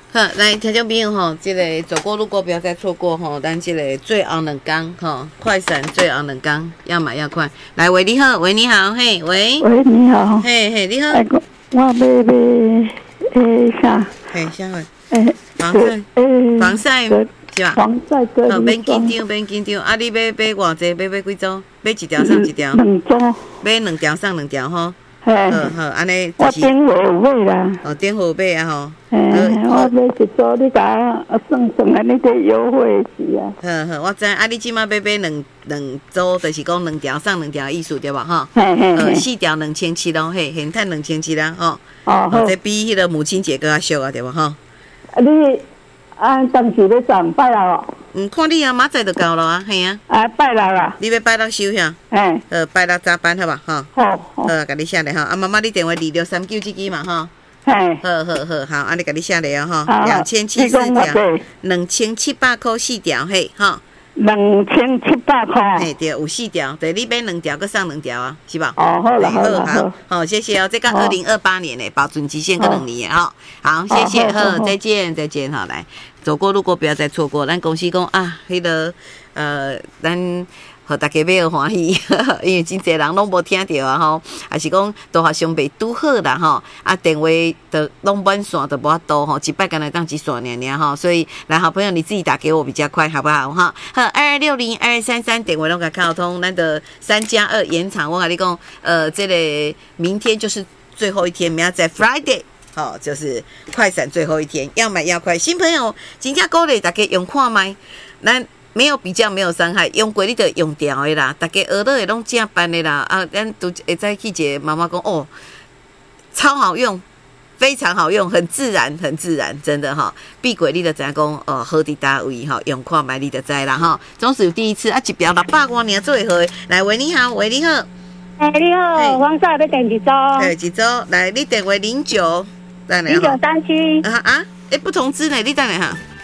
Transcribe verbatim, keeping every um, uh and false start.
好，来听众朋友吼，这个走过路过不要再错过吼，咱这个最后两天吼，快闪最后两天，要买要快。来，喂，你好，喂，你好，嘿，喂， 喂，你好， 嘿嘿，你好， 哎，我要买诶啥？ 嘿，啥货？ 诶， 防晒， 诶， 防晒是吧？ 防晒隔好， 离霜。 免紧张，免紧张。啊，你买买偌济？买买几组？买一条送一条？ 两组。 买两条送两条吼。 嘿。 好好，安尼。 我顶货有买啦。 哦，顶货有买啊吼。 嘿，我买一组，你甲我算算啊，你这优惠是啊。 好好，我知。啊，你即马要买两两组，就是讲两条送两条意思对吧？哈。 嘿嘿嘿。 呃，四条两千七咯，嘿，现赚两千七啦，吼。 哦好。 这比迄个母亲节更较俗啊，对吧？哈。 啊，你啊，当时要上拜六哦。 嗯，看你啊，明仔就到了啊，嘿啊。 啊，拜六啦。 你要拜六收下？ 嘿。 呃，拜六早班好吧？哈。 好。 好，甲你写咧哈。啊，妈妈，你电话二六三九这支嘛，哈。 嘿。 好好好，好，安尼甲你写咧哦，哈。两千七四条，两千七百块四条，嘿，哈。 两千七百块。 嘿，对，有四条，对，你买两条，佮送两条啊，是吧？ 哦，好啦，好啦， 好，好，谢谢哦。这个二零二八年诶，保存期限个两年哦。好，谢谢，好，再见，再见，好，来，走过路过不要再错过。咱公司讲啊，迄个呃，咱。互大家买欢喜，因为真侪人拢无听到啊吼，还是讲大学上袂拄好啦吼，啊电话都拢满线都无法度吼，一摆干来当一线尔尔吼，所以来好朋友你自己打给我比较快，好不好哈？好，二二六零二二三三电话拢甲开通，咱的三加二延长，我甲你讲，呃，这个明天就是最后一天，明仔载 Friday。哦，就是快闪最后一天，要买要快。新朋友，真正鼓励大家用看卖，咱。没有比较，没有伤害，用过你就用掉的啦。大家学到的拢正办的啦。啊，咱都会再去一个妈妈讲哦，超好用，非常好用，很自然，很自然，真的哈。闭过你就知影讲哦，好伫倒位哈，用看卖你就知啦哈。总是有第一次啊，一表六百外年做会好。来，喂你好，喂你好， 哎你好，黄嫂要点几组？ 哎几组？来，你电话零九，等下零九三七啊啊，哎不同支呢，你等下哈。